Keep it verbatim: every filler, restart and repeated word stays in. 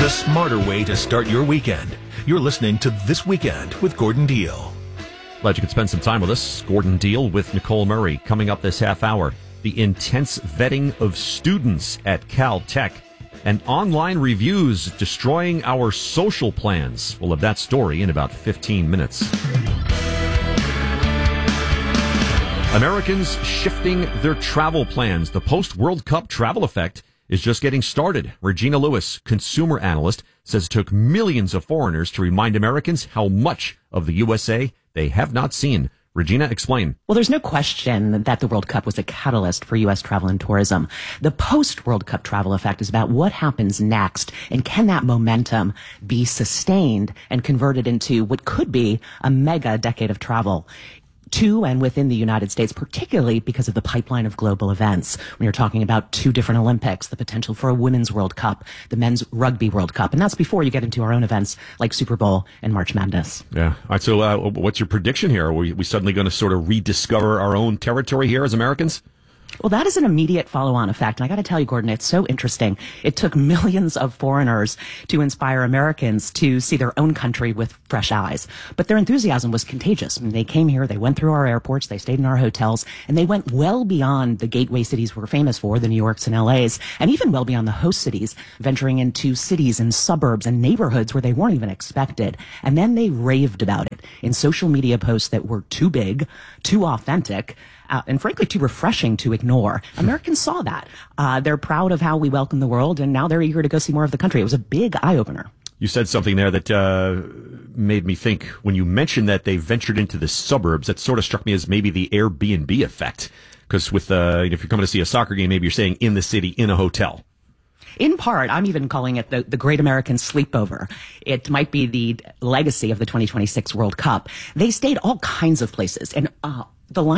a smarter way to start your weekend. You're listening to This Weekend with Gordon Deal. Glad you could spend some time with us. Gordon Deal with Nicole Murray. Coming up this half hour, the intense vetting of students at Caltech and online reviews destroying our social plans. We'll have that story in about fifteen minutes. Americans shifting their travel plans. The post-World Cup travel effect is just getting started. Regina Lewis, consumer analyst, says it took millions of foreigners to remind Americans how much of the U S A they have not seen. Regina, explain. Well, there's no question that the World Cup was a catalyst for U S travel and tourism. The post-World Cup travel effect is about what happens next, and can that momentum be sustained and converted into what could be a mega decade of travel to and within the United States, particularly because of the pipeline of global events. When you're talking about two different Olympics, the potential for a Women's World Cup, the Men's Rugby World Cup, and that's before you get into our own events like Super Bowl and March Madness. Yeah. All right. So uh, what's your prediction here? Are we, we suddenly going to sort of rediscover our own territory here as Americans? Well, that is an immediate follow-on effect. And I got to tell you, Gordon, it's so interesting. It took millions of foreigners to inspire Americans to see their own country with fresh eyes. But their enthusiasm was contagious. I mean, they came here, they went through our airports, they stayed in our hotels, and they went well beyond the gateway cities we're famous for, the New Yorks and L A's, and even well beyond the host cities, venturing into cities and suburbs and neighborhoods where they weren't even expected. And then they raved about it in social media posts that were too big, too authentic, Uh, and frankly, too refreshing to ignore. Americans saw that. Uh, they're proud of how we welcome the world, and now they're eager to go see more of the country. It was a big eye-opener. You said something there that uh, made me think. When you mentioned that they ventured into the suburbs, that sort of struck me as maybe the Airbnb effect. Because with uh, if you're coming to see a soccer game, maybe you're staying in the city in a hotel. In part, I'm even calling it the, the Great American Sleepover. It might be the legacy of the twenty twenty-six World Cup. They stayed all kinds of places, and uh, the line